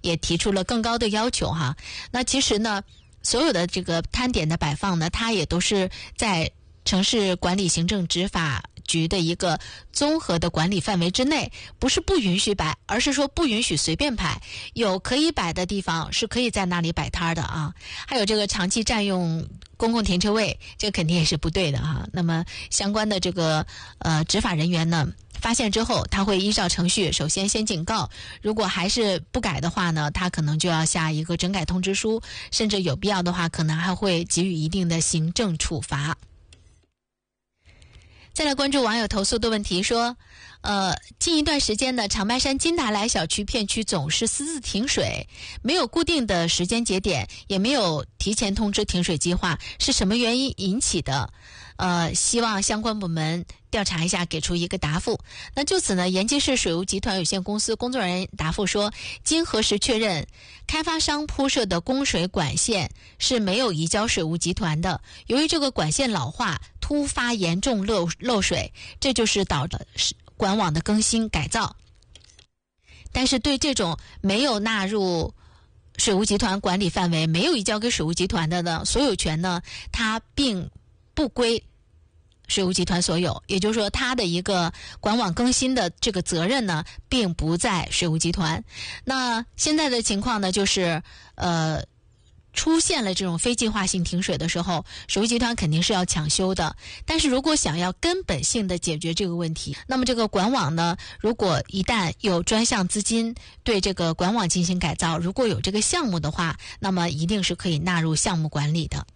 也提出了更高的要求哈。那其实呢，所有的这个摊点的摆放呢，它也都是在城市管理行政执法局的一个综合的管理范围之内，不是不允许摆，而是说不允许随便摆，有可以摆的地方是可以在那里摆摊的啊。还有这个长期占用公共停车位，这个肯定也是不对的哈。那么相关的这个执法人员呢，发现之后他会依照程序首先警告，如果还是不改的话呢，他可能就要下一个整改通知书，甚至有必要的话可能还会给予一定的行政处罚。再来关注网友投诉的问题，说近一段时间呢，长白山金达莱小区片区总是私自停水，没有固定的时间节点，也没有提前通知停水计划，是什么原因引起的？希望相关部门调查一下，给出一个答复。那就此呢，延吉市水务集团有限公司工作人员答复说，经核实确认，开发商铺设的供水管线是没有移交水务集团的，由于这个管线老化，突发严重漏水，这就是导致管网的更新改造。但是对这种没有纳入水务集团管理范围，没有移交给水务集团的呢，所有权呢，它并不归水务集团所有，也就是说它的一个管网更新的这个责任呢，并不在水务集团。那现在的情况呢，就是出现了这种非计划性停水的时候，水务集团肯定是要抢修的。但是如果想要根本性的解决这个问题，那么这个管网呢，如果一旦有专项资金对这个管网进行改造，如果有这个项目的话，那么一定是可以纳入项目管理的。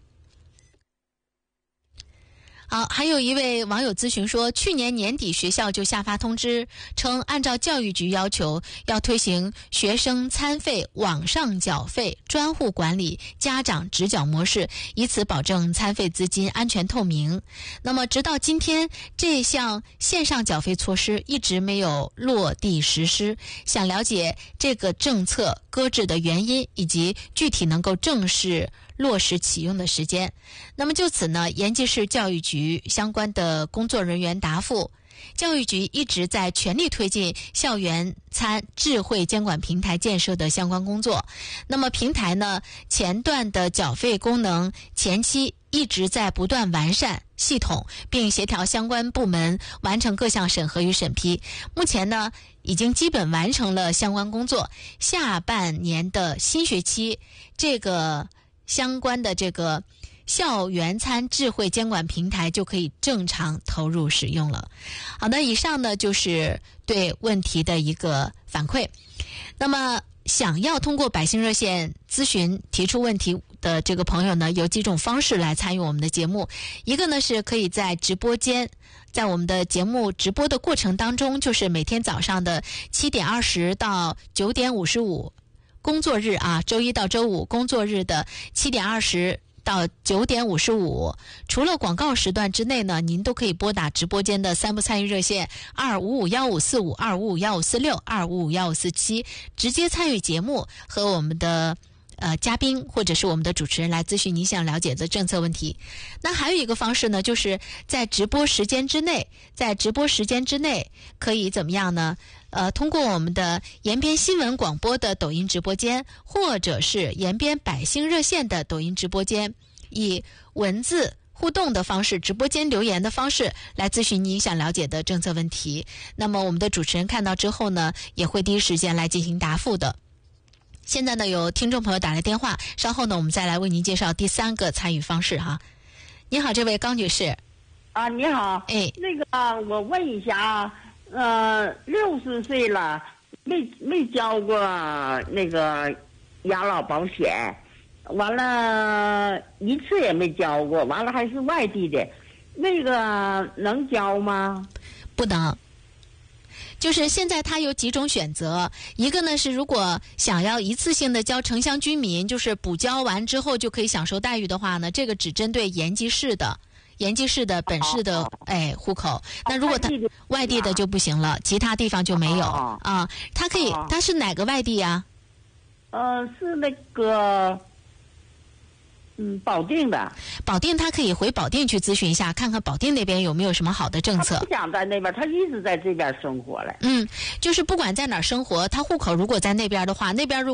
好，还有一位网友咨询说，去年年底学校就下发通知称，按照教育局要求，要推行学生餐费网上缴费、专户管理、家长直缴模式，以此保证餐费资金安全透明。那么直到今天，这项线上缴费措施一直没有落地实施，想了解这个政策搁置的原因，以及具体能够正式落实启用的时间。那么就此呢，延吉市教育局相关的工作人员答复，教育局一直在全力推进校园餐智慧监管平台建设的相关工作。那么平台呢，前段的缴费功能前期一直在不断完善系统，并协调相关部门完成各项审核与审批。目前呢，已经基本完成了相关工作。下半年的新学期，这个相关的这个校园餐智慧监管平台就可以正常投入使用了。好的，以上呢就是对问题的一个反馈。那么想要通过百姓热线咨询提出问题的这个朋友呢，有几种方式来参与我们的节目。一个呢是可以在直播间，在我们的节目直播的过程当中，就是每天早上的7点20到9点55工作日啊，周一到周五工作日的7点20到9点55，除了广告时段之内呢，您都可以拨打直播间的3部参与热线2551545、2551546、2551547，直接参与节目，和我们的嘉宾或者是我们的主持人来咨询您想了解的政策问题。那还有一个方式呢，就是在直播时间之内，可以怎么样呢？通过我们的延边新闻广播的抖音直播间，或者是延边百姓热线的抖音直播间，以文字互动的方式，直播间留言的方式来咨询您想了解的政策问题。那么我们的主持人看到之后呢，也会第一时间来进行答复的。现在呢，有听众朋友打来电话，稍后呢，我们再来为您介绍第3个参与方式哈。你好，这位高女士。 啊，你好。 哎， 那个我问一下啊，60岁了，没交过那个养老保险，完了一次也没交过，完了还是外地的，那个能交吗？ 不能。就是现在它有几种选择，一个呢是如果想要一次性的交城乡居民，就是补交完之后就可以享受待遇的话呢，这个只针对延吉市的本市的户口。那如果他外地的就不行了，其他地方就没有啊。他可以，他是哪个外地呀？ 是那个保定的。 保定他可以回保定去咨询一下，看看保定那边有没有什么好的政策。 他不想在那边，他一直在这边生活了。 就是不管在哪儿生活，他户口如果在那边的话，那边如